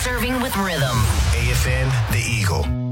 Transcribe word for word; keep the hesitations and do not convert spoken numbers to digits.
Serving with rhythm. A F N, The Eagle.